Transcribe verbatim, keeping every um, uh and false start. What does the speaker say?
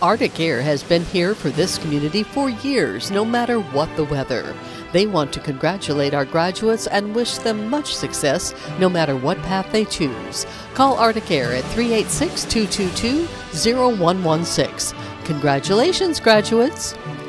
Arctic Air has been here for this community for years, no matter what the weather. They want to congratulate our graduates and wish them much success, no matter what path they choose. Call Arctic Air at three eight six, two two two, zero one one six. Congratulations, graduates!